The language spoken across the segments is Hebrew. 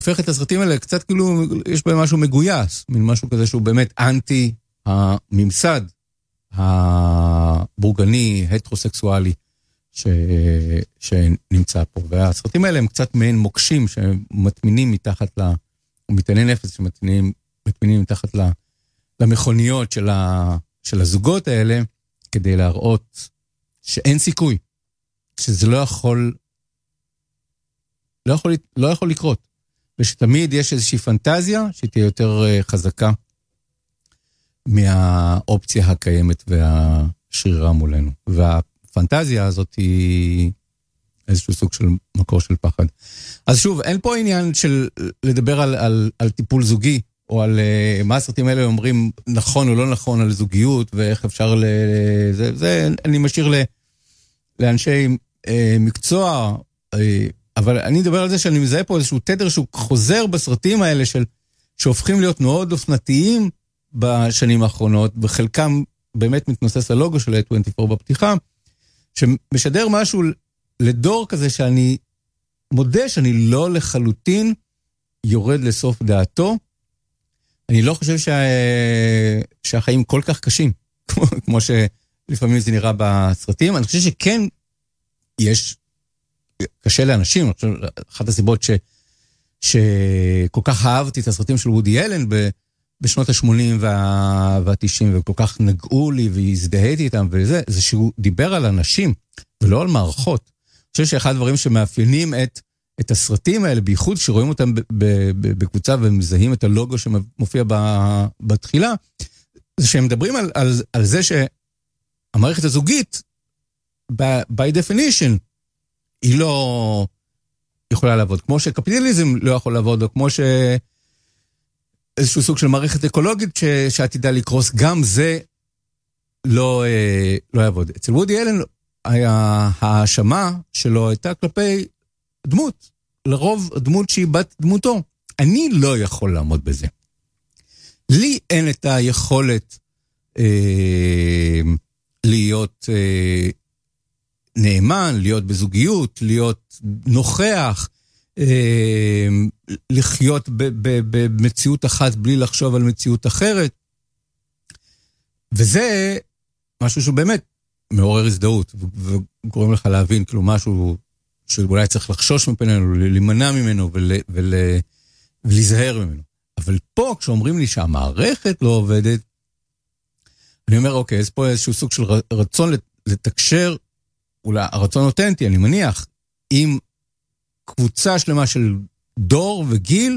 הופך את הסרטים האלה קצת כאילו, יש בהם משהו מגויס, מין משהו כזה שהוא באמת אנטי הממסד הבורגני, הטרוסקסואלי, שנמצא פה. והסרטים האלה הם קצת מעין מוקשים שמטמינים מתחת מטעני נפץ שמטמינים מתחת למכוניות של הזוגות האלה, כדי להראות שאין סיכוי, שזה לא יכול לקרות, ושתמיד יש איזושהי פנטזיה שתהיה יותר חזקה מהאופציה הקיימת והשרירה מולנו. והפנטזיה הזאת היא איזשהו סוג של מקור של פחד. אז שוב, אין פה עניין של לדבר על טיפול זוגי, או על מה הסרטים האלה אומרים נכון או לא נכון על זוגיות, ואיך אפשר זה אני משאיר לאנשי מקצוע, אבל אני מדבר על זה שאני מזהה פה איזשהו תדר שהוא חוזר בסרטים האלה שהופכים להיות מאוד אופנתיים בשנים האחרונות, וחלקם באמת מתנוסס הלוגו של A24 בפתיחה, שמשדר משהו לדור כזה שאני מודה שאני לא לחלוטין יורד לסוף דעתו. אני לא חושב שהחיים כל כך קשים, כמו שלפעמים זה נראה בסרטים. אני חושב שכן יש, קשה לאנשים. אני חושב, אחת הסיבות שכל כך אהבתי את הסרטים של וודי אלן בשנות ה-80 וה-90, וכל כך נגעו לי והזדהיתי איתם, זה שהוא דיבר על אנשים, ולא על מערכות. אני חושב שאחד הדברים שמאפיינים את הסרטים האלה, בייחוד שרואים אותם בקבוצה ומזהים את הלוגו שמופיע בתחילה, זה שהם מדברים על זה שהמערכת הזוגית, by definition, היא לא יכולה לעבוד. כמו שקפיטליזם לא יכול לעבוד, או כמו איזשהו סוג של מערכת אקולוגית שעתידה לקרוס, גם זה לא יעבוד. אצל וודי אלן, ההאשמה שלו הייתה כלפי דמות, לרוב דמות שהיא בת דמותו. אני לא יכול לעמוד בזה. לי אין את היכולת להיות נאמן, להיות בזוגיות, להיות נוכח, לחיות במציאות אחת בלי לחשוב על מציאות אחרת. וזה משהו שהוא באמת מעורר הזדהות, וגורם לך להבין כאילו משהו שאולי צריך לחשוש מפנינו, להימנע ממנו ולהיזהר ממנו. אבל פה, כשאומרים לי שהמערכת לא עובדת, אני אומר, אוקיי, אז פה איזשהו סוג של רצון לתקשר, אולי הרצון אותנטי, אני מניח, עם קבוצה שלמה של דור וגיל,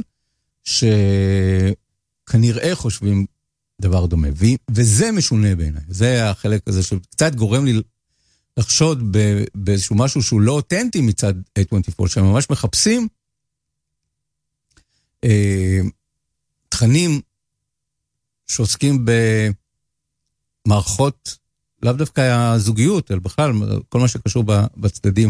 שכנראה חושבים דבר דומה. וזה משונה בעיניי. זה החלק הזה שקצת גורם לי לחשוד באיזשהו משהו שהוא לא אותנטי מצד A24, שהם ממש מחפשים תכנים שעוסקים במערכות, לאו דווקא הזוגיות, אלא בכלל, כל מה שקשור בצדדים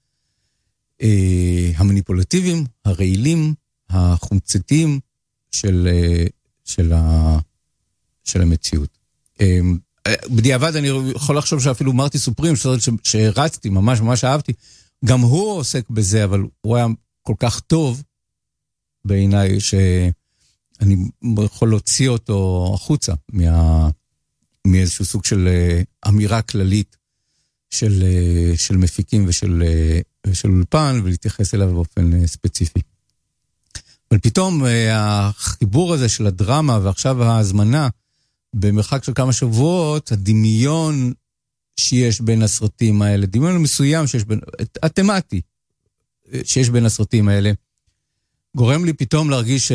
המניפולטיביים, הרעילים, החומצתיים של המציאות. בדיעבד אני יכול לחשוב שאפילו מרטי סופרים, שהרצתי, ממש אהבתי, גם הוא עוסק בזה, אבל הוא היה כל כך טוב בעיניי, שאני יכול להוציא אותו החוצה מאיזשהו סוג של אמירה כללית של מפיקים ושל אולפן, ולהתייחס אליו באופן ספציפי. אבל פתאום החיבור הזה של הדרמה, ועכשיו ההזמנה, במרחק של כמה שבועות, הדמיון שיש בין הסרטים האלה, דמיון מסוים שיש בין, התמטי שיש בין הסרטים האלה, גורם לי פתאום להרגיש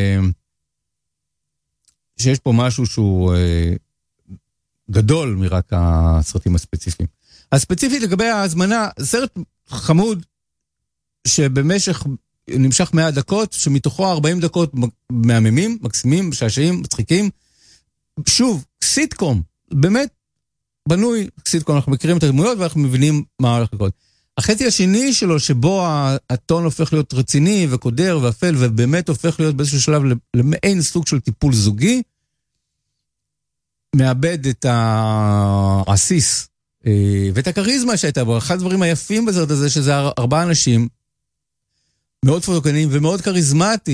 שיש פה משהו שהוא גדול מרק הסרטים הספציפיים. הספציפית לגבי ההזמנה, סרט חמוד שבמשך נמשך 100 דקות, שמתוכו 40 דקות מהממים, מקסימים, משעשעים, מצחיקים. שוב, סיטקום, באמת בנוי סיטקום, אנחנו מכירים את הדמויות ואנחנו מבינים מה הולך לקרות. החצי השני שלו, שבו הטון הופך להיות רציני וקודר ואפל, ובאמת הופך להיות באיזשהו שלב למעין סוג של טיפול זוגי, מאבד את העסיס ואת הקריזמה שהייתה בו. אחד הדברים היפים בזאת הזה, שזה 4 אנשים, מאוד פוטוגניים ומאוד כריזמטיים.